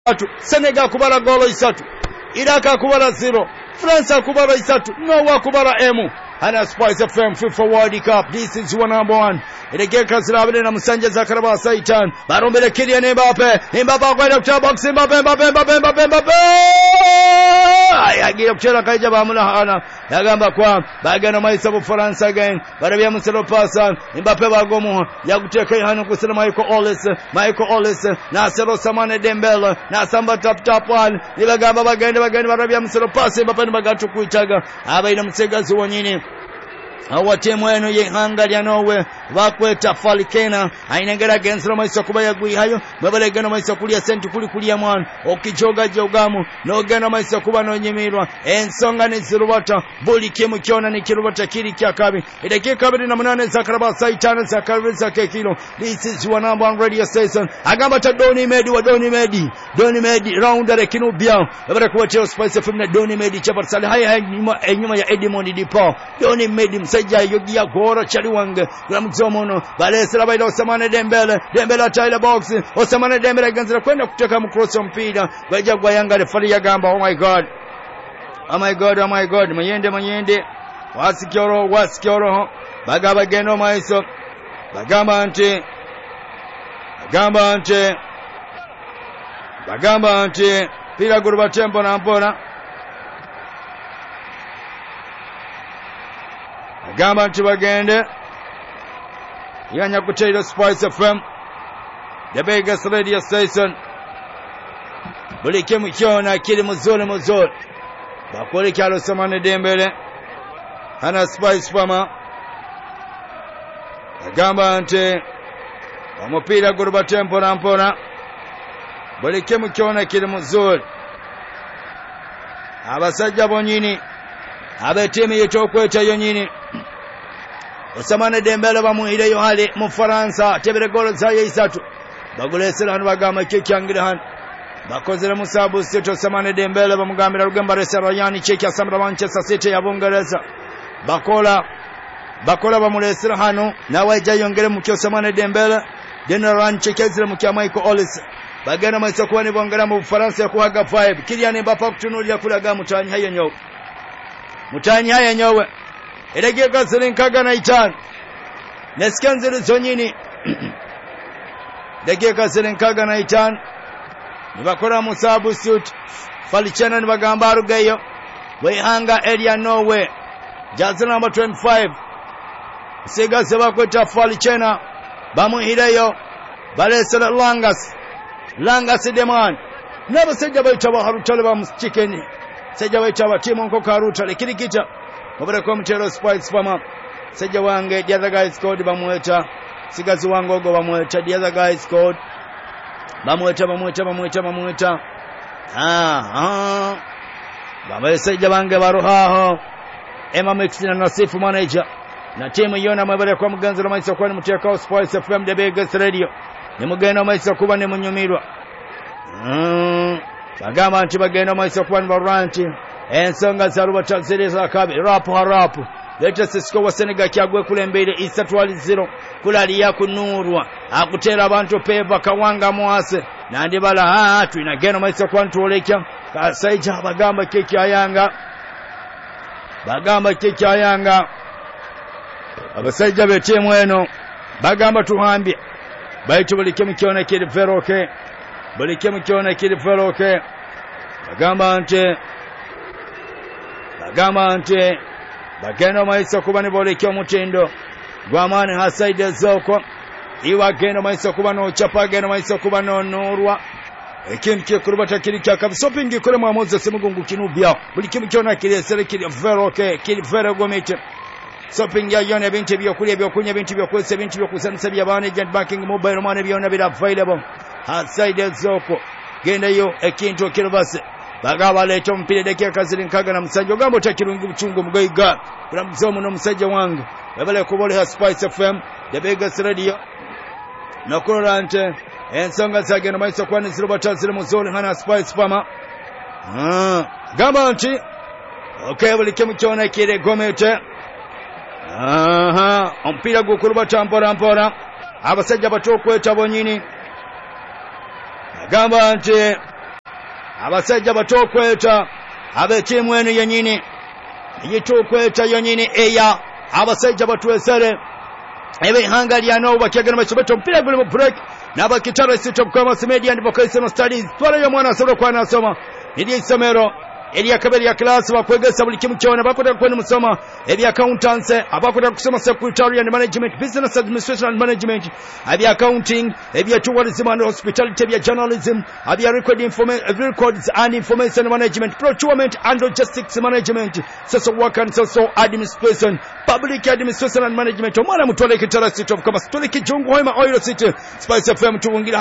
Senegal kubala golo 3, Iraq kubala 0, France kubala 3, Norway kubala emu. Hana Spice FM FIFA World Cup. This is your number one. Iregeka zirabire na Musanje Zakaraba Saitan. Barombele Kylian Mbappe. Mbappe kwenda kutoa box Mbappe. Ayagira kuchera kaija bamula hana. Yagamba kwa bagano maisa bu France again. Barabia muselo pasa. Mbappe bagomu. Yaguteka hano kusela Michael Ollis. Na selo Samane Dembele. Na samba tap one. Nibagamba bagende barabia muselo pasa Mbappe nibagatu kuitaga. Abaina musegazi wonyini. Awa timu eno ye Hungary ya Norway bakweta Falkena ainengera gensero maiso kubaya gwi hayo babalegano maiso kulia senti kulia mwana okijoga jogamu no gano maiso kuba no nyimirwa ensonga ne zirubata buli kimu kyona ni kirubata kiri kyakabi idakika 28 Zakaraba Saitan Zakaraba kekilo. This is your number one radio station. Agamba ta Doni Medi round the kinubia babara kuwacha Spice FM na Doni Medi chabarsali haya nyuma ya Edmond Dipo Doni Medi msajja yogia goro chali wange gramzomono balesera baida Osamane Dembele taila box Osamane Dembele ganzira kwenda kuteka mcross mpira baja gwa Yanga refari yagamba oh my god mayende wasikyoro bagaba geno maiso bagamba ante pira guruba tempo na mpona agamba nti bagende yanya kuteera Spice FM the biggest radio station buli kimu kyona kiri muzole bakole kyalo Osamane Dembele Hana Spice Fama agamba nti omupira guruba tempo na mpona buli kimu kyona kiri muzole abasajja bonyini abetimu yetokweta yonyini Osamane Dembele bamuhire yohale mu Faransa tebere golo zaye 3 bagulesera hano bagama kekyangira hano bakozera musabu sito Osamane Dembele bamugambira rugamba resera yani cheki asamra Manchester City yabongereza bakola bamulesera hano nawe jayongere mu Osamane Dembele dena ran chekezera mu kya Michael Ollis bagana maiso kwani bongera mu Faransa kuhaga 5 Kylian Mbappe kutunulya kulaga mutanyi haye nyowe Eregeka zilinkaga na 5 Neskanzili zonyini Degeka zilinkaga na 5 Nibakora musabu suit Falichena nibagamba arugeyo Weihanga area Norway Jazi number 25 Siga seba kweta Falichena bamuhireyo balesera Langas deman Nabo sejja baitaba harutale bamuchikeni sejja baitaba timu nko harutale kirikita Obere komtero Spice Fama sejja wange the other guys code bamweta sigazi wange ogo bamweta the other guys code bamweta baba sejja wange baruhaho Emma Mixina Nasifu manager na timu yona mwebere kwa mganziro maiso kwa muteka Spice FM the biggest radio ni mugenda maiso kuba ne munyumirwa bagamba nti bagenda maiso kwa baranti ensonga zaruba tazireza kabi rapu leta Sisco wa Senegal kyagwe kulembere 3-0 kulali yakunurwa akutera abantu peva kawanga mwase nandi bala twina geno maiso kwa ntolekya kasaija bagamba keki ayanga abasaija betemu eno bagamba tuhambye baitu bulike mukiona kiri feroke bagamba ante bagenda maiso kuba ne boleke omutindo gwamani hasaide zoko iwa genda maiso kuba no chapa genda maiso kuba no nurwa ekintu kikurubata kiri kyakabi shopping ikore mu Moses Mugungu kinubya buli kimu kyona kiri serekiri feroke kiri ferogomete shopping ya yone bintu byokulya byokunya bintu byokwese bintu byokusanisa byabane agent banking mobile money byona bira available hasaide zoko genda yo ekintu kirubase bagaba leto mpire dakika zilinkaga na Musajja ogambo takirungu buchungu mugoyiga kula mzomu no musajja wangu babale kubole Spice FM the biggest radio nokorante ensonga zageno maiso kwani zirobata ziri muzoli hana Spice Fama gamba nti okay buli kimu kyona kire gomete ompira gukurubata mpora abasajja batokweta bonyini gamba nti abasajja batokweta ab'ettiimu eno yennyini yitokweta yennyini eya abasajja batwesere eb'eihanga lya Norway bakyagenda basobeta omupiira guli mu break n'abakitalo Institute of Commerce Media and Vocational Studies twalayo omwana asobola okuba n'asoma eryo essomero eryakabiri ya class bakwegesa buli kimu kyona bakwata kwene musoma ebya accountancy abakwata kusoma secretary and management business administration and management ebya accounting ebya tourism and hospitality ebya journalism ebya records and information management procurement and logistics management social work and social administration public administration and management omwana mutwale kitala City of Commerce tole kijungu hoima oil city Spice FM tuwungira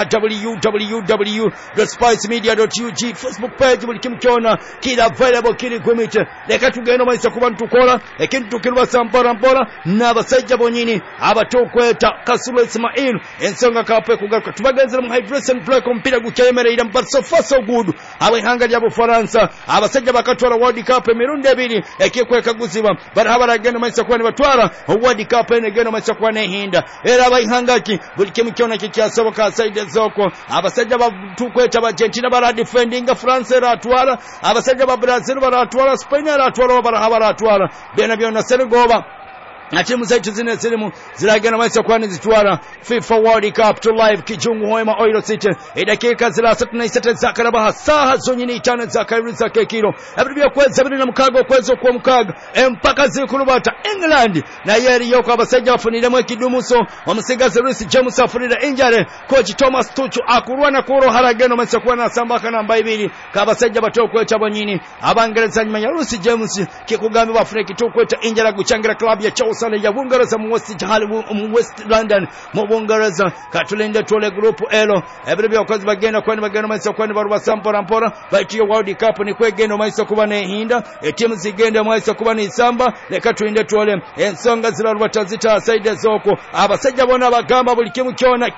www.spicemedia.ug Facebook page buli kimu kyona available kiri gumite leka tugenda maisa kuba ntukola ekintu tukirwa sampora mpora n'abasajja bonyini abatokweta Kasulu Ismail ensonga kape kugaruka tubagenzera mu hydration break ompira gukemerera but so far so good ab'eihanga lya Bufaransa abasajja bakatwala World Cup emirundi ebiri ekikweka guziba baragenda maisa kuba ne batwala World Cup enegenda maisa kuba nehinda era ab'eihanga ki buli kimu kyona kikyasoboka side zoko abasajja batukweta Argentina bara defending France era atwala abasajja Brazil baratwala Spain baratwala baratwala bena byonna Senegal atimu zaitu zine zilimu ziragenda maisa kwani zitwala FIFA World Cup to live kijungu hoima oil city edakika zila 37 zakaraba hasaha zonyini itana zakairuza kekiro ebibyo kweza bili na mukago kwezo kwa mukaga empaka zikulubata England na yeri yoko abasajja bafuniremu ekidumuso omusigazi Luis James afunira injare coach Thomas Tuchel akurwana kuro harageno maisa kwana sambaka namba 2 kabasajja batokwecha bonyini abangereza nyuma ya Luis James kikugambi bafune kitokweta injara guchangira club ya Chelsea ya Bungereza mu West London mu Bungereza katulinde tole group elo ebiribyo okozi bagenda maisa kwani baruba sampora mpora baitiyo World Cup ni kwegenda maisa kuba nehinda etimu zigenda maisa kuba ni samba leka tulinde tole ensonga ziraruba tazita side zoko abasajja bona bagamba buli kimu kyona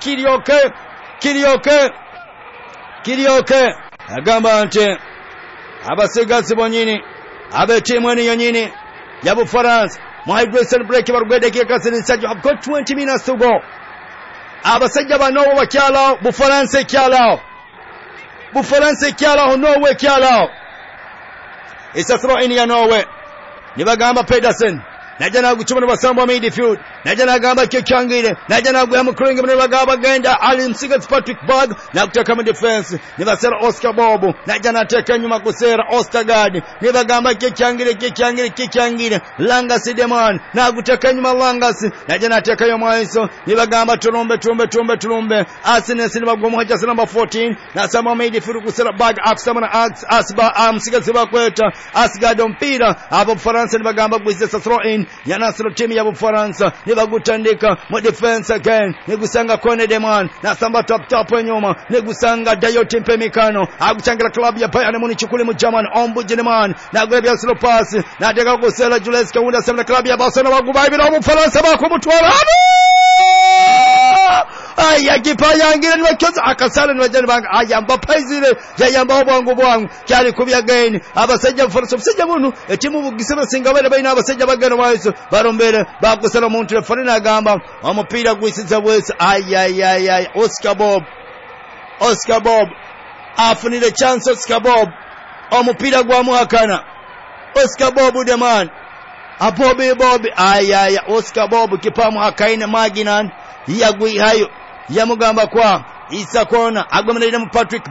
kirioke agamba nti abasigazi bonyini ab'etimu eno yonyini ya Bufaransa hydration break barugwede kika zinisajja have got 20 minutes to go abasajja banowo bakyalawo Bufaransa kyalawo Norway kyalawo isa throw in ya Norway nibagamba Pedersen najana guchuma basamba midfield najana gamba kyangire najana gwa Kring bagaba genda Ali Msigazi Patrick Berg na kutaka mu defense nibasera Oscar Bobo najana teka nyuma kusera Ostergaard nibagamba kyangire Langas Deman na kutaka nyuma Langas najana teka yo maiso nibagamba tulumbe Asines nibagoma haja namba 14 na sama midfield kusera Berg afsamana Asba Msigazi bakweta Asgard mpira abo France nibagamba gwizesa throw in yanasiro timu ya Bufaransa nibagutandika mu defense again nigusanga Kone Deman na samba top enyuma nigusanga Dayot Mpemikano aguchangira club ya Bayern Munich kuli mu German Ombudsman na gwebya slow pass na teka kusela Jules Kawunda sema club ya Barcelona bagubayibira Bufaransa bakumutwala aya kipayangira nibakoza akasala nibajana banga ayamba paizire yayamba obwangu cyari kubya again abasajja Bufaransa abasajja bunu etimu bugisema singabere bayina abasajja bagano bayiso barombere bakusala omuntu refani nagamba omupira gwisiza bwese ay Oscar Bob afunire chance Oscar Bob omupira gwa muhakana Oscar Bob the man Bob ay Oscar Bob kipamu akaine Maginan yagwi hayo yamugamba kwa Isa Kona agwemerera mu Patrick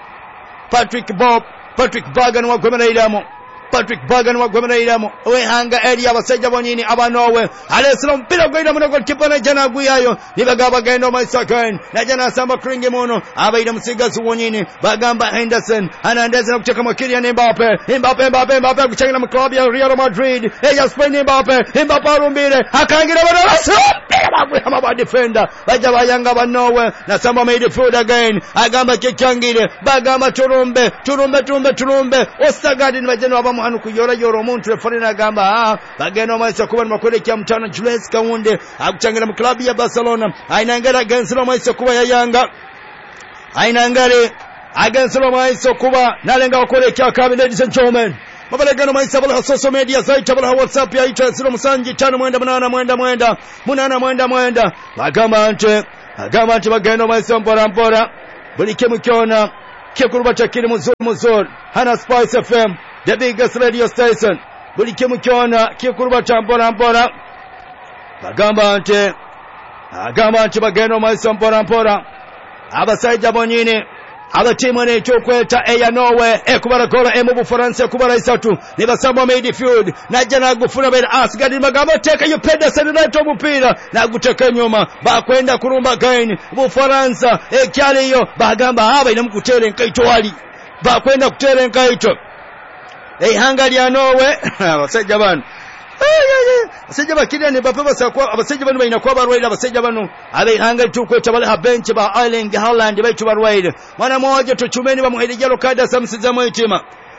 Bergan wagwemerera mu wehanga eri abasajja bonyini abanowe alesera mpira gwira muno goalkeeper na jana gwiyayo nibagaba gendo Maisakain na jana samba Kring muno abaida musigazi wonyini bagamba Henderson anaendeza kucheka Kylian Mbappe kuchangira mu club ya Real Madrid ya Spain Mbappe arumbire akangira bana ba defender baja bayanga banowe na samba midfield again agamba kyangire bagamba tulumbe Ostergaard nibajana abamu hanu kuyora omuntu referina gamba bagenda maisa kuba makole kya mutano Jules Kawunde akuchangira mu club ya Barcelona ainangara against maisa kuba yayanga ainangare against maisa kuba nalenga wakole kya kabi. Ladies and gentlemen, mabalegano maisa bala social media zaita bala WhatsApp ya ita 0 bagamba nti bagenda maisa mpora buli kimu kyona kikuruba chakiri muzuri hana Spice FM the biggest radio station buli kimu kyona kikuruba champola bagamba nti bagenda omaiso mpola abasajja bonyine abatimu n'ekyokweta eya Norway ekubala gola emu Bufaransa ekubala 3 ne basamba midfield najja nagufuna bera asigadde bagamba teekayo Pedersen right omupiira naguteeka nyuma bakwenda kulumba gain Bufaransa ekyaliyo bagamba aba ina mukuteera enkaito wali bakwenda kuteera enkaito ehanga lya Norway abasajja bano abasajja bakirya ne Mbappe basakwa abasajja bano balina kuba barwaire abasajja bano abehanga tukweta bali ha bench ba Ireland Haaland baitu barwaire mwana mmoja tuchumeni bamuheri jalo kada samsiza mwitima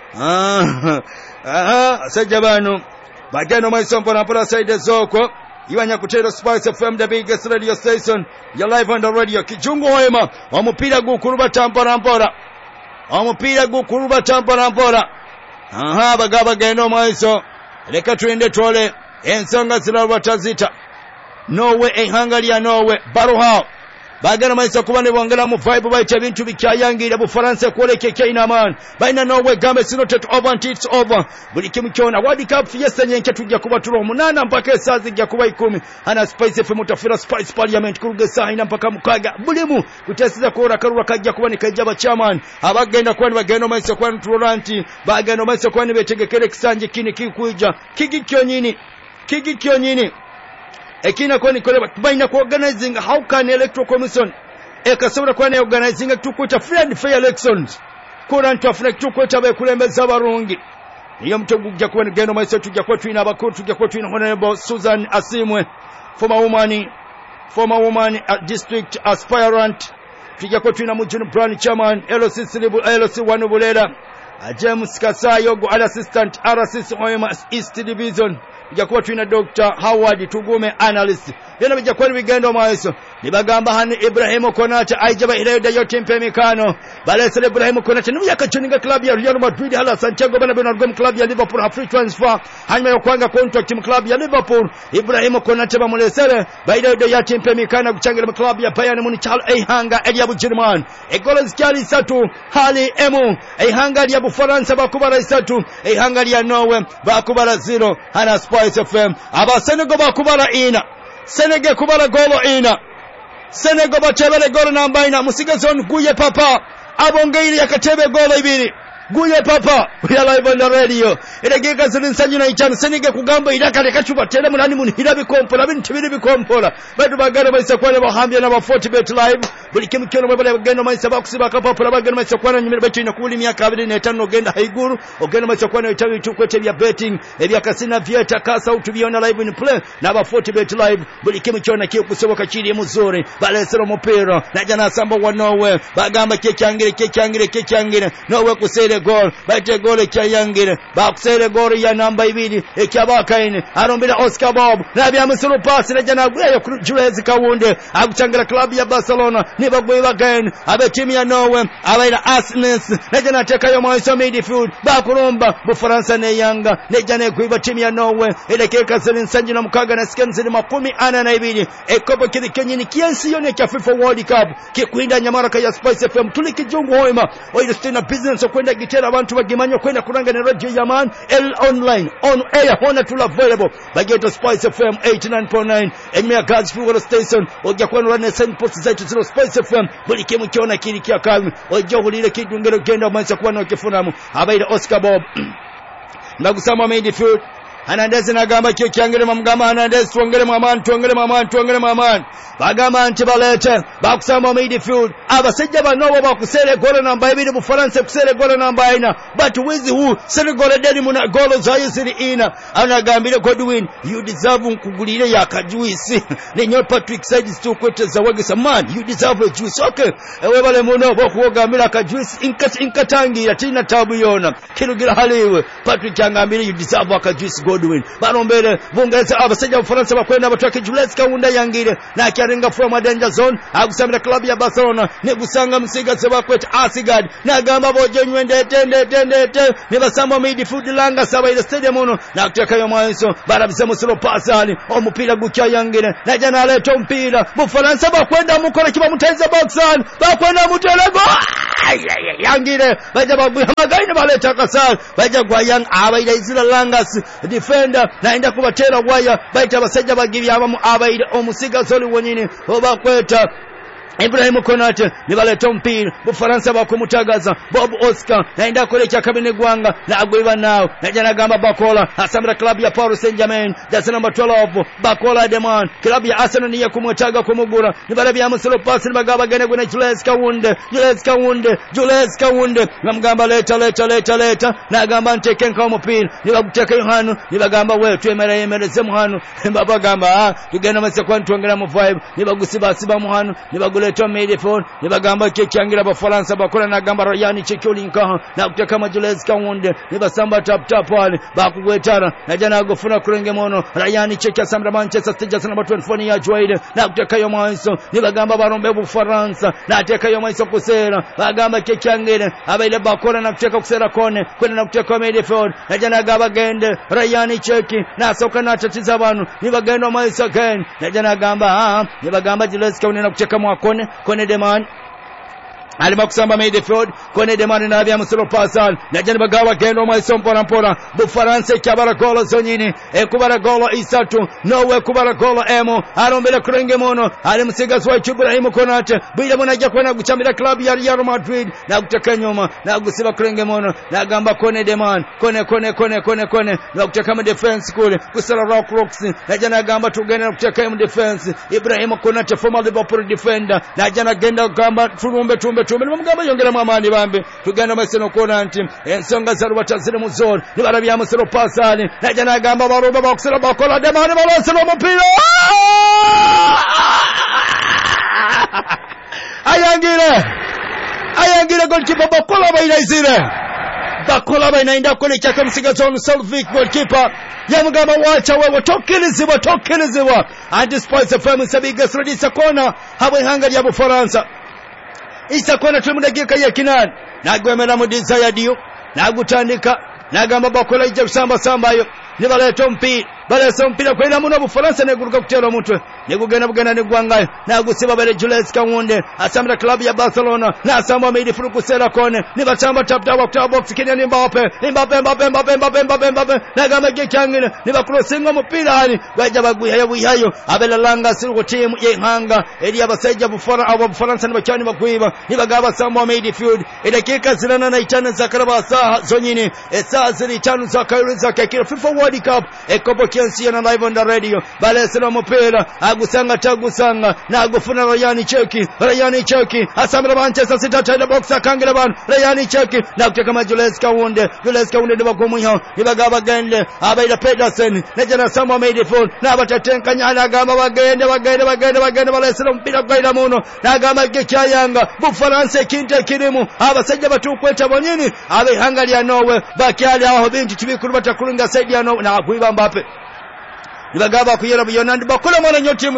abasajja bano bagano maiso mpona side zoko iwanya kutero Spice FM the biggest radio station ya live on the radio kijungu hoema omupira gukuruba tampora omupira gukuruba tampora bagaba gendo maiso leka tuende tole ensonga ziraba tazita Norway ehanga lya Norway baruha bagana maiso kuba ne bongera mu vibe baita bintu bikyayangira Bufaransa kwolekeka inaman baina Norway gambe sino tetu over until it's over buli kimu kyona World Cup fiesta nyenke tujja kuba tulo 8 mpaka esazi jja kuba 10 ana Spice FM mutafira Spice Parliament kurugesa ina mpaka mukaga bulimu kutesiza kora karura kajja kuba ni kajaba chairman abagenda kwani bagenda maiso kwani tuloranti bagenda maiso kwani betegekere kisanje kini kikuija kigi nyini ekina kwani kole baina ku organizing how can electoral commission ekasobora kwani organizing tukuta free and fair elections kurant of tukuta be kulembeza abarungi niyo mtogujja kwani gendo maiso tujja kwa twina abakuru tujja kwa twina honorable Susan Asimwe former woman district aspirant tujja kwa twina mujuni brand chairman LC Silibu LC Wanubulera James Kasayo go assistant RCC Hoima East Division jakuwa tuina Dr. Howard Tugume analyst yana bijakwani bigendo maiso nibagamba hani Ibrahim Konate aijaba ileyo yote mpemikano balesele Ibrahim Konate nuyaka joininga club ya Real Madrid hala Santiago Bernabeu club ya Liverpool ha free transfer hanyuma yokwanga contract mu club ya Liverpool Ibrahim Konate bamulesele baileyo yote mpemikano kuchangira mu club ya Bayern Munich ehanga eliya German egoles kyali 3 hali emu ehanga ya Bufaransa bakubala 3 ehanga ya Norway bakubala 0 hana Spice FM aba Senegal bakubala ina Senegal kubala golo ina Senegal bachebele golo namba ina musigazon guye papa abongeiri yakatebe golo ibiri guye papa we are live on the radio eregeka zilinsanyi na ichano Senegal kugamba idakale kachuba tele munani munhira bikompola bintu biri bikompola badu bagana maisa kwane bahambya na ba 40 bet live buli kimu kyono bale bagenda maisa bakusiba kapapula bagana maisa kwane nyimira betu inakuli myaka 25 ogenda haiguru ogenda maisa kwane itabi tukwete bya betting ebya kasina vieta kasa utubiona live in play na ba 40 bet live buli kimu kyona kikusoboka kiri muzuri bale sero mupira najana samba wa Norway bagamba kekyangire Norway kusere goal bate goal kyayangire bakusere goal ya namba 2 ekyabakaine arombira Oscar Bob nabya musulu pass najana gweyo Jules Kawunde akuchangira club ya Barcelona nibagwe bagain abe team ya Norway abaira Arsenal najana tekayo maiso midfield bakuromba Bufaransa ne yanga nejana kwiba team ya Norway elekeka zilinsanyi na mukaga na skenzini 42 ekopo kiri kenyini kiensi yone kya FIFA World Cup kikwinda nyamaraka ya Spice FM tulikijungu hoima oile stina business okwenda gitera abantu bagimanyo kwenda kuranga ne radio yaman L online on air hona tula available bageto Spice FM 89.9 enyme God's Fuel Station ojja kwenu rane send post zetu zero Spice FM buli kimu kyona kiri kya kalmi ojja bulire kidungero genda mansa kuba no kifunamu abaire Oscar Bob ndagusama midfield Anandezi nagamba kyangire mamgama Anandezi tuongere maman bagamba nti balete bakusamba midfield abasajja banobo bakusere goal namba 2 Bufaransa kusere goal namba 4 but with who Senegal deni muna goal za yisiri ina anagambire Godwin you deserve nkugulire yakajuisi nenyo Patrick Said tukweteza wagisa man you deserve a juice okay ewe bale muno bokuogambira akajuisi inkatangira tina tabu yona kirugira haliwe Patrick yangambire you deserve akajuisi Godwin barombere bungeze abasajja b'Ufaransa bakwenda batwake Jules Kawunda yangire na kyarenga from a danger zone agusambira club ya Barcelona ne gusanga musiga se bakweta Asigad na gamba boje nywende tende ne basamba midfield langa saba ile stadium ono na kuteka yo mwanzo barabise musiro pasani omupira gukya yangire na jana aleta mpira Bufaransa bakwenda mukora kiba muteza boxan bakwenda mutelego yangire baje baguyamagaine baleta kasal baje gwayang abaida izira langas defender naenda kubatera waya baita basajja bagibya abamu abaida omusiga zoli wonyine obakweta Ibrahim Konate nibaleta mpira Bufaransa bakumutagaza Bob Oscar naenda kolekya kabine gwanga na agwiba nao najana gamba Bakola asambira club ya Paris Saint-Germain that's number 12 Bakola Deman club ya Arsenal niye kumutaga kumugura nibalabya musolo pass nibagaba gene gune Jules Kawunde ngamgamba leta na gamba nteke nka omupira nibaguteka Yohanu nibagamba wetu emereze muhanu nibagamba tugenda mase kwantongera mu vibe nibagusiba muhanu nibagule leto midfield nibagamba kichangira Abafaransa bakola na gamba Ryan Chekyolinka na kuteka Jules Kawunde nibasamba tap wale bakugwetara na jana agofuna kurenge mono Ryan Chekya Sambra Manchester City number 24 ya Joide na kuteka yo mwanzo nibagamba barombe Bufaransa na ateka yo mwanzo kusera bagamba kichangira abaile bakola na kuteka kusera kone kwenda na kuteka midfield na jana agaba gende Ryan Cheki na soka na tatiza abantu nibagenda mwanzo again na jana agamba nibagamba Jules Kawunde na kuteka mwako Kone Deman alima kusamba midfield Kone Deman na abya musoro pasal na jani bagawa gendo maiso mpora Bufaransa kyabara golo zonyini ekubara golo isatu nowe kubara golo emo arombele kurenge mono ali musiga swa Ibrahim Konate bila munaja kwena guchambira club ya Real Madrid na kuteka nyuma na gusiba kurenge mono na gamba Kone Deman kone na kuteka mu defense kule kusala Rocks na jana gamba tugenda kuteka mu defense Ibrahim Konate former Liverpool defender na jana genda gamba tumbe mugamba yongera mwamani bambe tugenda maseno kona nti ensonga za rwatazire muzoro nibarabya musoro pasani na jana gamba baroba bakusera Bakola Deman balosera omupira ayangire goalkeeper Bakola bainaizire Bakola bainainda kule chaka msigazo Salvik goalkeeper yamugamba wacha wewe tokelezebwa and Spice FM sabiga srodisa kona habwe hanga ya Bufaransa isa kona tumudagiye ya kinani nagwemera mu desire dio nagutandika nagamba Bakola ije kusamba yo nibaleta mpira balesa mpira kwenda muno Bufaransa neguruka kutera mutwe negugenda ne gwangayo nagusiba bale Jules Kawunde asambira club ya Barcelona na asamba midfield kusera kone nibatamba tap box Kylian Mbappe nagamba gekangine nibakrosinga mupira ali baje baguyayo abela langa siruko team yehanga eli abasajja Bufaransa nibacyani bakwiba nibagaba asamba midfield edakika zilana na itana zakaraba saa zonyini saa zili tanu zakairuza kekira FIFA World Cup ekopo kiansi na live on the radio balesera mupira agusanga na agufuna Ryan Cheki asambira Manchester City tayari box akangira ban Ryan Cheki na kuteka Jules Kawunde nibakomunya nibagaba gende abaida Pedersen na jana Samuel midfield na batatenka nyana gamba bagende balesera mupira kwaida muno na gamba gekyayanga Bufaransa kinte kirimu abasajja batukweta bonyini abehanga lya Norway bakyali aho bintu tibikuru batakulunga saidi ya Norway na kuiba Mbappe nibagaba kuyera buyonandi Bakola mwana nyo timu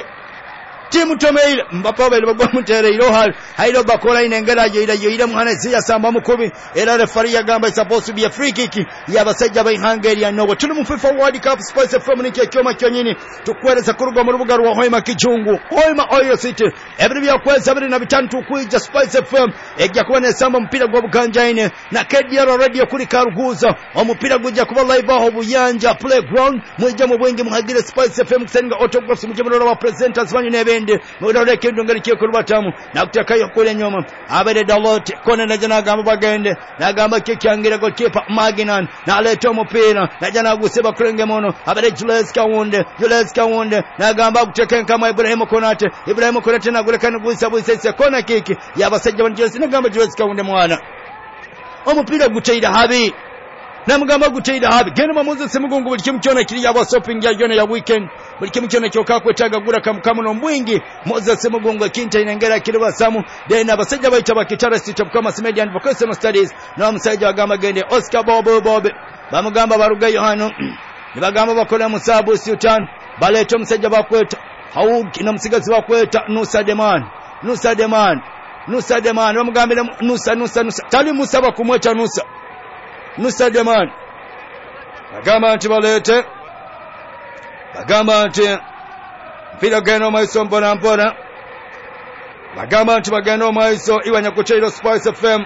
tomeile Mbappe bali bagwa mutere irohal hairo Bakola inengera yoira mwana ziya samba mukubi era referee yagamba is supposed to be a free kick yabasajja bai Hungary ya Norway tuli mu FIFA World Cup Spice FM ni kyoma kyonyini tukwereza kuruga mu rubuga rwa Hoima Kijungu Hoima Oil City every bya kweza bali na bitanu tukuija Spice FM ejja kubona samba mpira gwa bukanjaine na KDR radio kuri Karuguza omupira gujja kuba live aho Buyanja playground mwija mu bwenge muhagire Spice FM kusenga autographs mu jemero wa presenters banyu nebende mudore kindungari kye kurubatamu na kutakayo kule nyoma abere Dalot kone na jana gamba bagende na gamba kikyangira goalkeeper Maginan na aleta mupira na jana guseba kurenge mono abere Jules Kawunde na gamba kuteka kama Ibrahim Konate na gulekana guisa kona kiki yabasajja banjesi na gamba Jules Kawunde mwana omupira guteira habi namugamba guteira habi gene mamuze semugongo buli kimu kyona kiri yaba shopping ya jona ya weekend buli kimu kyona kyoka kwetaga gura kamukamu no mbwingi moza semugongo kinta inengera kiriba samu dena abasajja bayita bakitara city kama media and vocational studies na omusajja agamba gende Oscar Bobe bamugamba baruga Yohano nibagamba bakola musabu sultan baleeta omusajja bakweta hawuki na musigazi bakweta Nusa Deman bamugambira Nusa tali Musa bakumweta Nusa Deman bagamba nti baleete bagamba nti mpira geno maiso mpona bagamba nti bagenda maiso iwanya kuteiro Spice FM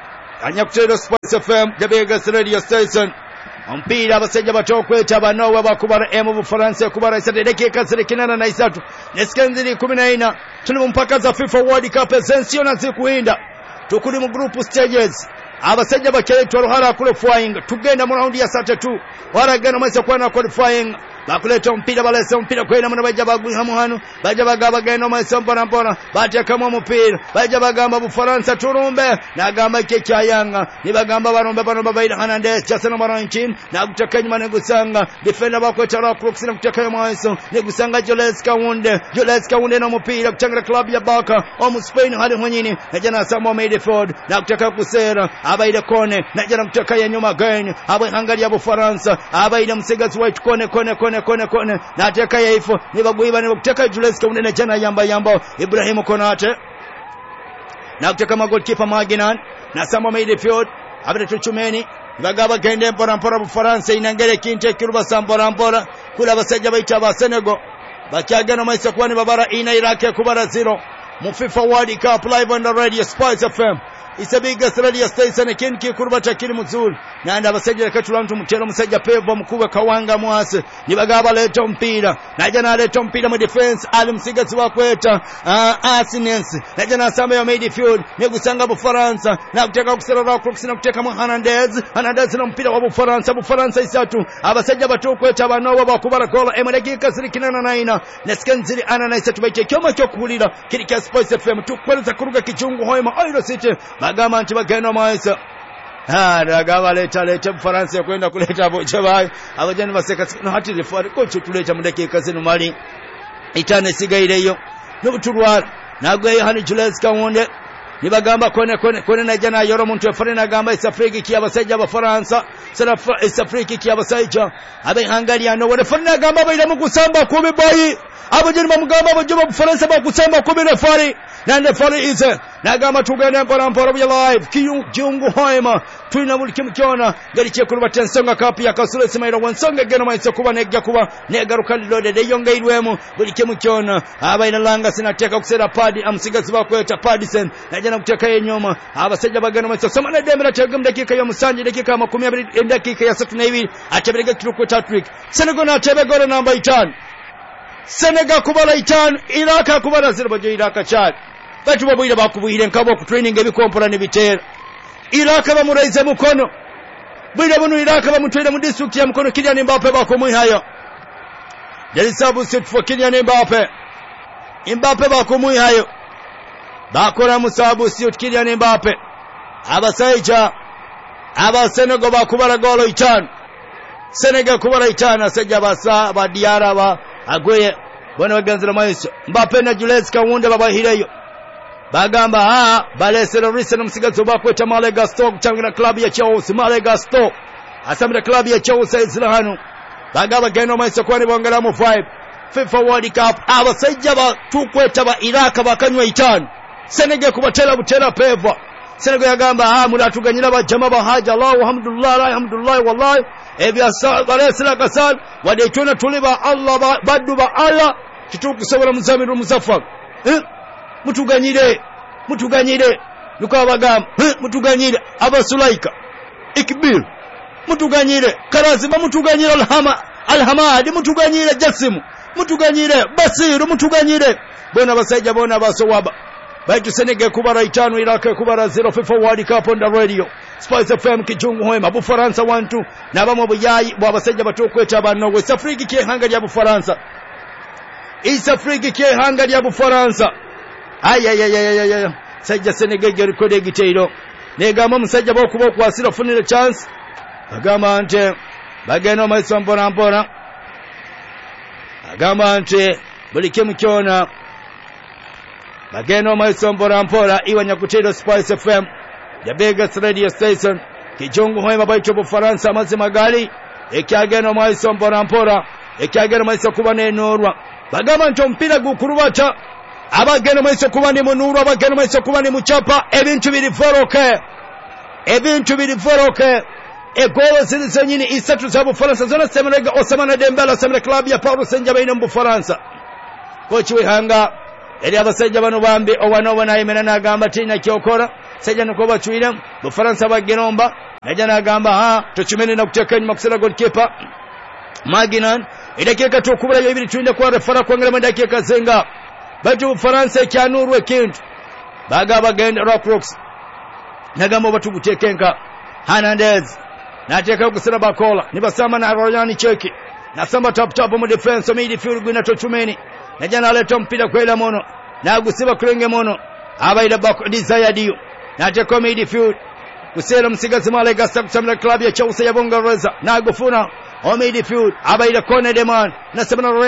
the biggest radio station mpira abasajja batokweta banowa bakubara mu Bufaransa kubara isate dakika 33 neskenzi 14 tuli mpaka za FIFA World Cup essential na zikuinda tukuli mu group stages abasajja bakeletwa ruhara qualifying tugenda mu round ya 32 waragana masa kwana qualifying bakuleta mpira balesa mpira kwenda muno bajja bagwihamu hano bajja bagaba genda masa mpona batekamu omupira bajja bagamba Bufaransa turumbe nagamba kyayanga nibagamba barombe bano baida Hernandez chasana marankin na kuteka nyuma negusanga defender bakweta ra crooks na kuteka mwanso negusanga Jules Kaunde na mpira kutangira club ya Barca omu Spain hali honyini najana Samuel Medford na kuteka kusera abaida kone najana kuteka ya nyuma gain abai hangalia Bufaransa abaida msegazi white kone nateka yaifo nibagwiba nibakuteka Jules Kaunde najana yamba Ibrahim Konate na kuteka goalkeeper Maginan na Samuel Medford abade tuchumeni bagaba gende mpora Bufaransa inangere kinte kiruba sambora kula basajja baita ba Senegal bakyagana maisa kwani babara ina Iraq kubara 0 mu FIFA World Cup live on the radio Spice FM is the biggest radio station kinki kuruba chakiri muzuri nanda basajja katulantu mutero musajja Pevo mkuba Kawanga Mwase nibagaba leto mpira najana leto mpira mu defense ali msigazi wakweta Asinense najana samba ya midfield negusanga Bufaransa na kuteka kusera crooks na kuteka mu Hernandez na mpira wa Bufaransa isatu abasajja batokweta banowa bakubara goal emedakika 39 neskenzili ana isatu baite kyoma kyokulira kiri kya Spice FM tukweleza kuruga kijungu hoima Oiro City bagamba nti bagenda maisa ragaba leta Bufaransa kwenda kuleta bochabai abajani baseka no hati referee ko tuleta mu dakika zino mali itane sigaireyo n'obutulwara nagwe hani Jules Kaunde nibagamba kone najana yoro muntu efare nagamba isafriki kyabasajja Abafaransa isafriki kyabasajja abe Hungary no wore fare nagamba bayira mu kusamba kubi bayi abajani bamugamba bajoba Bufaransa bakusamba kubi refari nande fare ize nagamba tugende mpora bya live kijungu hoima tuina buliki mkyona galikiye kuruba tensonga kapi ya kasule simaira wansonga gena maitse kuba negya kuba negaruka lode de yonga irwemu buliki mkyona abaina langa sinateka kusera padi amsigazi bakweta Padisen najana kuteka yenyoma abasajja bagana maitse somana demera tegum dakika ya musanje dakika 12 dakika ya 32 atebega kiruko Patrick Senegal na tebega namba 5 Senegal kubala 5 Iraq kubala 0 bajo Iraq chat batu babuira bakubuhire nkabo ku training ebikompora ne bitera Iraq bamuraize mukono bwira bunu Iraq bamutwira mu district ya mukono Kylian Mbappe bakomwihayo delisabu sit for Kylian Mbappe bakomwihayo bakora musabu sit Kylian Mbappe abasaija Senegal bakubara golo 5 Senegal kubara 5 asajja basa ba Diarra ba agweye bona baganzira maiso Mbappe na Jules Kaunde babahireyo bagamba balesero risa na msigazo bakweta Malaga Stoke kutangira klabu ya Chelsea Malaga Stoke asamira klabu ya Chelsea izilahanu bagaba geno maiso kwani bongera mu 5 FIFA World Cup abasajja ba tukweta ba Iraq bakanywa 5 Senegal kubatera butera Pevo Senegal yagamba muratuganyira bajama bahaja alhamdulillah wallahi ebya balesera kasal wadetuna tuliba Allah baddu ba Allah kitukusobora muzamiru muzaffar mutuganyire nukabagamba mutuganyire Abasulaika Ikbil mutuganyire Karazima mutuganyire Alhamad mutuganyire Jasim mutuganyire Basiru mutuganyire bona basajja bona basowaba baitu Senegal kubara 5 Iraq kubara 0 FIFA World Cup on the radio Spice FM kijungu hoima Bufaransa 1-2 nabamo buyayi bwabasajja batokweta abanno West Africa kye Hungary ya Bufaransa East Africa kye Hungary ya Bufaransa ay sajja Senegal gerikode giteiro negamba musajja bokuba kwasira funile chance agamba nte bageno maiso mpona agamba nte bulike mkyona bageno maiso mpona iwanya kutero Spice FM the biggest radio station kijungu hoima baito Bufaransa mazima gali ekyagenda maiso mpora ekyagenda maiso kuba n'enurwa bagamba nti omupiira gukurubata abagenda maiso kuba ni munurwa abagenda maiso kuba ni muchapa ebintu biri voroke egolo zilizo nyini isatu za Bufaransa zona Semenega Ousmane Dembele Semenega club ya Paris Saint-Germain mu Bufaransa kochi wihanga eri abasajja bano bambi obwana ayimena n'agamba tina kyokora sajja nuko bachwira Bufaransa bagenomba najja n'agamba tochimene na kuteeka enyuma kusera goalkeeper Maginan edakika tukubula yebiri twinde kwa refara kwangala mu dakika zenga batu Bufaransa ekyanurwa ekintu bagaba genda Rockrocks nagamba batugutekenka Hernandez nateka kusera Bakola nibasama na Ryan Cheki nasamba top mu defense midfield gwina tochumeni najana aleta mpira kwela mono nagusiba kulenge mono abaida bako desire dio nateka midfield kusera msigazi male gasta kusamira club ya Chelsea ya Bungereza nagufuna o midfield abaida Kone Deman nasema na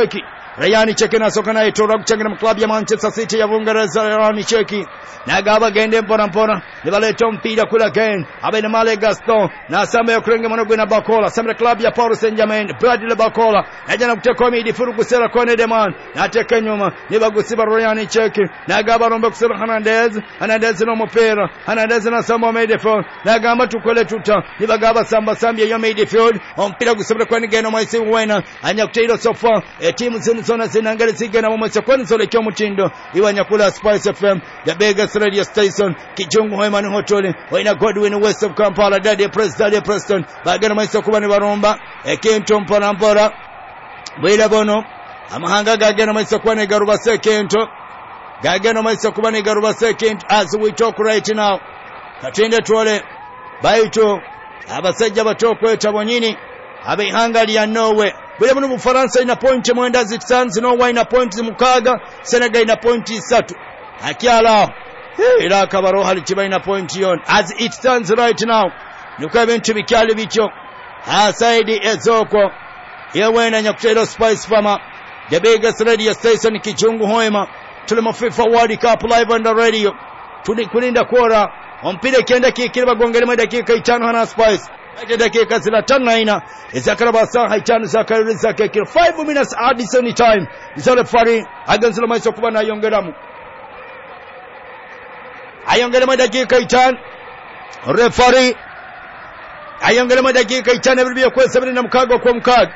Ryan Cheki nasoka naye tora kuchangira mu club ya Manchester City ya Bungereza Ryan Cheki nagaba gende mpora nibaleta mpira kula again abaina male Gaston na samba ya kurenge mono gwina Bakola samba club ya Paris Saint-Germain Bradley Bakola najana kuteka midfield kusera Kone Deman nateka nyuma nibagusiba Ryan Cheki nagaba rombe kusera Hernandez no mupira Hernandez na samba midfield nagamba tukole tuta nibagaba samba ya midfield ompira gusibira kwani geno maisi wena anya kutiro sofa timu zona zinangale zigena mu mwese kwani zole kyo mutindo iwanyakula Spice FM the biggest radio station kijungu Hoyman Hotel waina Godwin West of Kampala Daddy Preston bagena maisi kuba ni baromba ekinto mpora bwira bono amahanga gagena maisi kuba ni garubase kento gagena maisi kuba ni garubase kento as we talk right now katende tuole baito abasajja batoko etabonyini abihanga ya Norway bule mu Bufaransa ina point mwenda zitanzi Norway ina point mukaga Senegal ina point 3 akyala era kabaro hali kibaina point yon as it stands right now nuko ebintu bikyali bityo aside ezoko yewena nyakutero Spice Farmer the biggest radio station kijungu Hoima tuli mu FIFA World Cup live on the radio kulinda kuora ompire kenda kikiri bagongere mu dakika 5 hana Spice dakika 5 izakaraba saa 5 zakariza kekiro 5 minutes additional time zole fari aganzula maiso kuba na yongeramu ayongera dakika 5 referee ayongera dakika 5 ebibiye kwesabira na mukago kwa mukago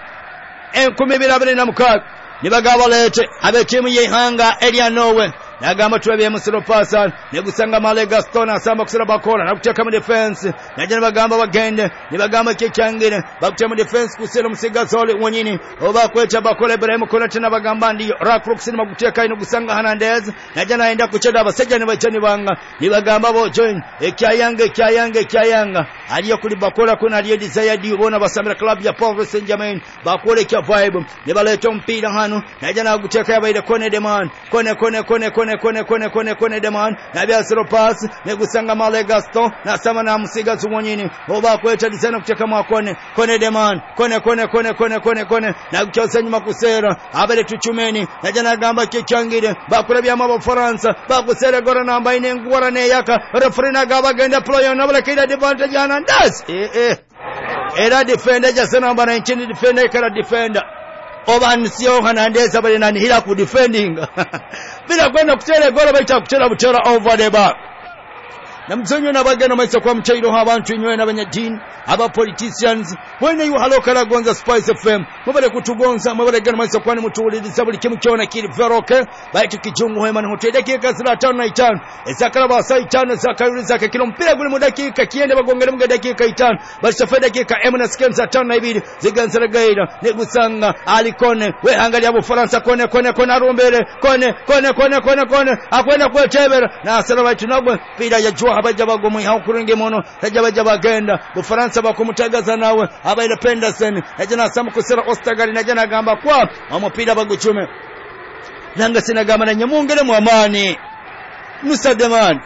12 nibagaba lete abe timu yehanga elia Norway nagamba tuwebye musiro pasa negusanga male Gaston asamba kusira Bakola nakuteka mu defense najana bagamba bagende nibagamba kyangire bakuteka mu defense kusira musigazole wonyini oba kweta Bakola Ibrahim Konate nabagamba ndiyo Rockrocks ni maguteka ino gusanga Hernandez najana aenda kucheda abasajja nibachani banga nibagamba bo join ekyayanga aliyo kuli Bakola kuna aliyo desire dio bona basamira club ya Paris Saint-Germain Bakola kya vibe nibaleta mpira hano najana aguteka yabaide Kone Deman Kone Deman nabya zero pass negusanga male Gaston na sama na musiga zuwonyini oba kweta disana kuteka mwa Kone Deman Kone na kuchosa nyuma kusera abale tuchumeni najana gamba kyangire bakurabya mabo Faransa bakusera gora namba ine ngwara ne yaka referee na gaba genda player na bale kida advantage Hernandez era defender just number 19 defender kara defender obansio Hernandez abale nani hila ku defending bila kwenda kutera gola baita kutera butera over the bar namzonyo nabagenda maisa kwa mchairo abantu nywe n'abanyadini aba politicians when you halokala gonza Spice FM mubale kutugonza mubale gana maisa kwa ni mutuuliriza buli kimu kyona kiri veroke baitu kijungu Hoyman Hotel dakika 5 ezakala basa 5 zakayuriza kilo mpira guli mu dakika kiende bagongere mu dakika 5 basi fa dakika Emenes Kenza 5 ziganzira gaira negusanga Ali Kone we angalia mu Faransa Kone arombere Kone akwenda kwetebera na asala baitu nabwe pira ya jua abaja bagomu hakurenge mono tajabaja bagenda Bufaransa bakumutagaza nawe abaile Penderson najana samu kusera Ostergaard najana gamba kwa omupira baguchume nanga sinagamba na nyamungere mu amani nusa deman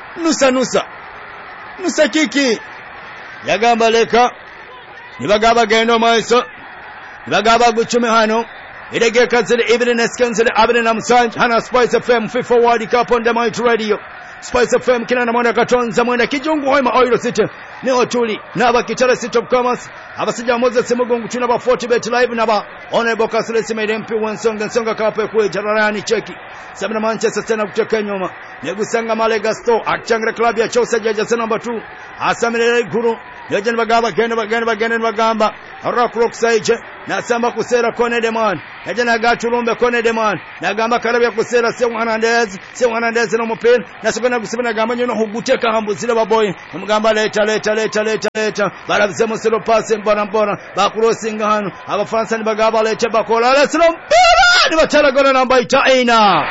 nusa kiki yagamba leka nibagaba gendo maiso nibagaba guchume hano idege kazile ibn Eskensile abine na msanj hana Spice FM FIFA World Cup on the Might Radio Spice FM kina na mwenda katonza mwenda kijungu Hoima Oil City ne otuli naba kitale City Commerce abasajja Moses Mugungu tuna ba 40 bet live naba Honorable Kasile Simede MP ensonga kape kwe jararani cheki sabina Manchester tena kutoka nyuma negusanga Malega Store akichangira club ya Chelsea jaja number 2 asamire guru Legend bagenda bagamba Rock Sage nasamba kusera Kone Deman Legend agatulumbe Kone Deman nagamba karabya kusera se Hernandez no mupira nasogana gusibana gamba nyono huguteka hambuzira baboy mugamba leta barabize musiro pass mbona bakurosinga hano abafaransa ni bagaba leta bakola leslo mpira ni batara gona namba itaina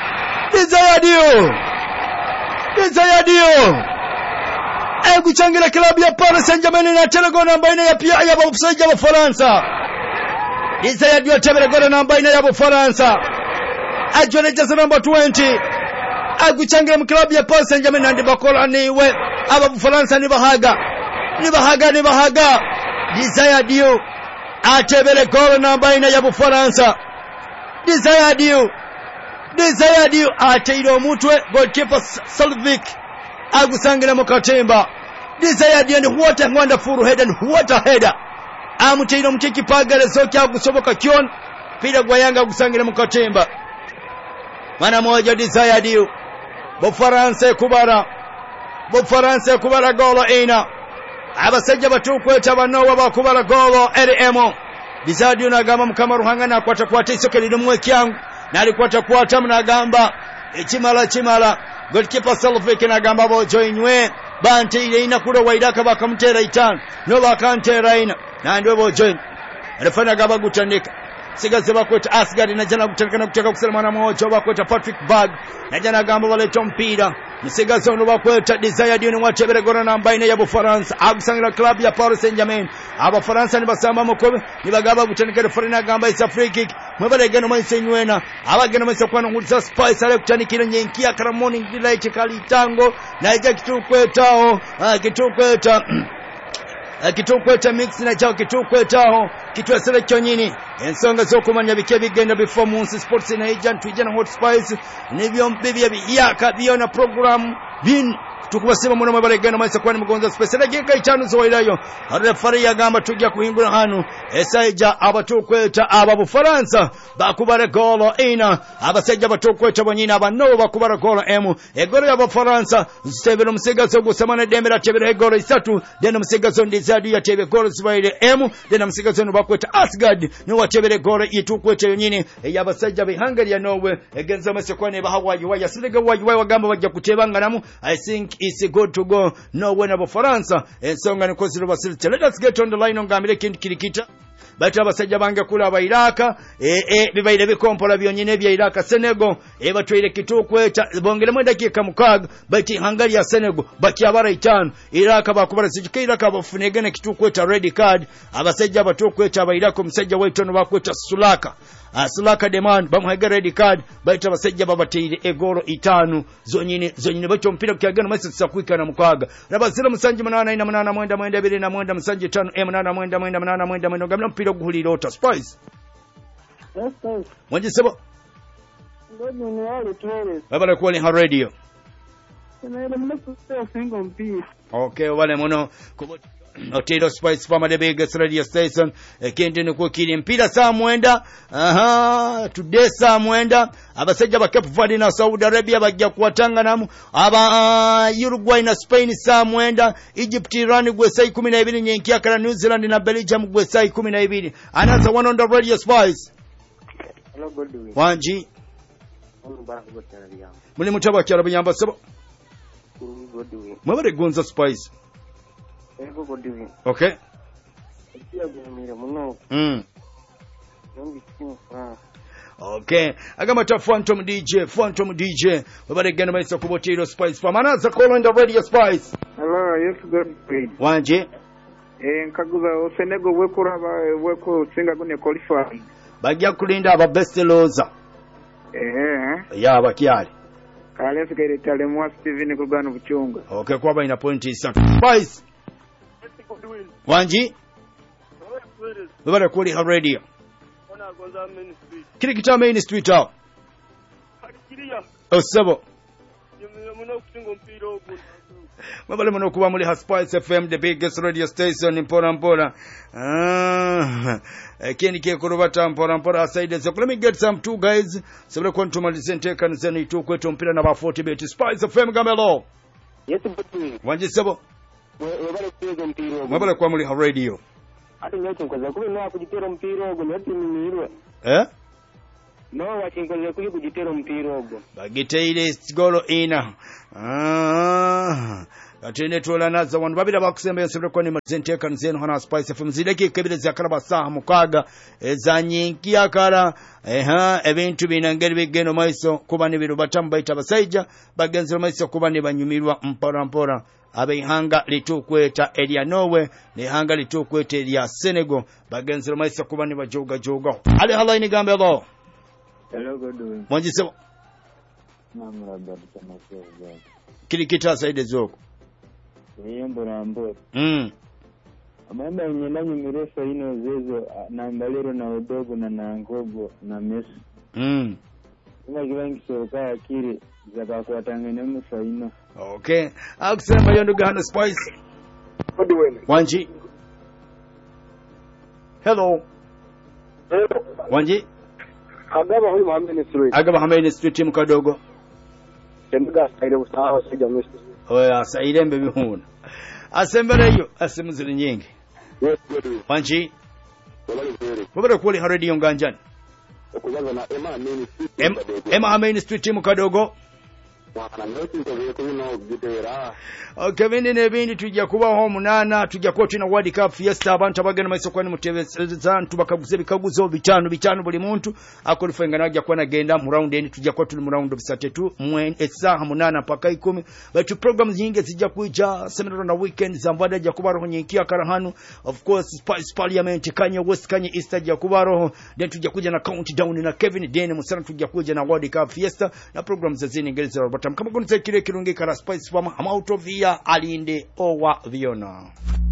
Desire Dio kuchangira klabu ya Paris Saint-Germain na tena gona namba ina ya pia ya Bafusajja wa Faransa Desire Dio tebere gona namba ina ya Faransa ajone jasa namba 20 kuchangira klabu ya Paris Saint-Germain ndi bakola niwe aba Faransa ni bahaga Desire Dio atebere gona namba ina ya Faransa Desire Dio ateiro mutwe goalkeeper Salvik agusangira mukatemba Desire Dio and what a wonderful head and what a header amuteiro mutiki pagale soki agusoboka kyon pira gwayanga agusangira mukatemba mana moja Desire Dio Bufaransa kubara golo ina abasajja batukweta banowa bakubara golo LMO Desire Dio nagamba mukama ruhanga na kwata isokeli mwe kyangu nali kwata mnagamba chimala goalkeeper Salvik nagamba bo joinwe bante ile ina kuro waidaka bakamtera itano no bakantera ina na ndio bo join refana gaba gutandika sigaze bakweta Asgard na jana gutandika kutaka kusema mwana mmoja bakweta Patrick Bag na jana gamba wale tompira msigaze ono bakweta Desire Dio ni watebere gona namba ine ya Bufaransa agusangira club ya Paris Saint-Germain aba Faransa ni basamba mukobe ni bagaba gutandika refana gamba isa free kick mwebale geno mwensenywena abageno mwense kwano ngulisa Spice ale kutanikira nyenkia karamoni delight kali tango na ija kitukwetao kitukweta mix na chao kitukwetao kitwesele kyonyini ensonga zokumanya bike bigenda before Munsi Sports na agent twijana Hot Spice nibyo mbibye byaka biona program bin tukubasema mwana mwebale geno mwense kwani mugonza special gika itanu zoilayo refari yagamba tujja kuhingura hanu esaija abatukweta aba Bufaransa bakubara golo ina abasajja batukweta bonyina abano bakubara golo emu egoro ya Bufaransa zitebera musigazo gusamana dembera tebera egoro 3 deno musigazo ndizadi ya tebe golo zibaire emu deno musigazo no bakweta Asgard ni watebere golo itukweta yonyine yabasajja bihangari ya Norway egenza mase kwane bahawayi waya silega wayi wagamba bajja kutebanga namu I think it's good to go no when abo Faransa ensonga ne koziro basilite. Let us get on the line ongamire kindi kirikita bata abasajja bange kula aba Iraka bibaire bikompola byonyine bya Iraka Senegal batwire kitukweta bongere mu dakika mukaga bati Hungary ya Senegal baki abara 5 Iraka bakubara sijika Iraka bafunegene kitukweta red card abasajja batukweta aba Iraka omusajja waitono bakweta Sulaka demand bamuhaga red card baita abasajja babatire egoro 5 zonyine bacho mpira kyagano masitsa kwikana mukaga nabazira musanje 8 mwenda 2 na mwenda musanje 5 8 gamna mpira guhulira ota Spice mwanje sebo Ngono ni wale tore babala kwa ni radio na mna kutoa single piece okay wale mono kuboti Otero Spice from the biggest radio station kende ne kokiri mpira saa mwenda today saa mwenda abasajja ba Cape Verde na Saudi Arabia bajja kuwatanga namu aba Uruguay na Spain saa mwenda Egypt Iran gwe saa 12 nyenkia kala New Zealand na Belgium gwe saa 12 anaza one on the radio Spice. Hello Godwin wanji muli mutaba kyara banyamba sabo Godwin mwabare gonza Spice. Okay. Okay. Agama ta Phantom DJ. Wabare gana maisa kubotiro Spice. Famanaza call on the radio Spice. Hello, yes good. Wanje. Nkaguza Senegal weko singa gune qualify. Bagya kulinda aba best loza. Ya bakyali. Kale sikere tale mwa Steven kugana buchunga. Okay, kwaba ina point isa. Spice. Wanji Baba kuli ha radio ona gonza main street kile kita main street hao akiria osebo muno kutingo mpiro Mwabale mno kuba muli Spice FM, the biggest radio station in Mpora. Keni ke kurubata Mpora aside. So let me get some two guys. So we want to malizente kanzeni tu kwetu mpira na ba 40 bet. Spice FM Gamelo. Yes, but Wanje sebo. Mwabale kwa muli radio. ati nyote kwa kuba no kujitera mpira ogo noti minirwe. No wachinkoze kuli kujitera mpira ogo. Bagiteire golo ina. Atende tola naza wanu babira bakusembe nsubire kwa ni mazente kanzeni hona Spice FM zileki kebile zakaraba saha mukaga ezanyinki akara ebintu binangeri bigeno maiso kuba ni birubata mbaita basaija bagenzero maiso kuba ni banyumirwa mpora abihanga litukweta elia Norway ni hanga litukweta elia Senegal bagenzero maiso kuba ni bajoga ali halaini gambe lo. Hello good. Mwanjisebo Namra badika masoza. Kilikita saide zoko. Mbo. Amanda nyenda nyumirefa ino zezo na mbalero na udogo na ngogo na mesu. Kuma kibangi soka akiri zaba kwa tangene mufa ino. Okay. Akusema yondo gana Spice. Odi wene. Wanji. Hello. Wanji. Agaba huli Mohamed Street. Agaba Mohamed Street mkadogo. Tembuga saide usaha sija mesu. Oya saide mbebi huna. Asembere yo asemuzili nyingi. Yes, good. Wanji. Wala kweli. Mbona kweli radio nganjani? Okuzaza na Emma Main Street. Emma Main Street mkadogo. Wana noti ndio kuno gitera. Okay, bindi tujja kubaho munana tujja ko tuna World Cup Fiesta abantu abagana maiso kwani mutebezantu bakaguze bikaguzo bitano buli muntu akolifenga najja kwana genda mu round end tujja ko tuli mu round bisate tu esaha munana paka 10 but programs nyingi zijja kuija seminar na weekend zambada jja kuba roho nyinki akarahanu of course Spice Parliament Kanye West Kanye Easter jja kuba roho then tujja kuja na countdown na Kevin Dene musana tujja kuja na World Cup Fiesta na programs zazini ngezi robotam kama kunze kile kirungi kara Spice Farm I'm out of here alinde owa viona.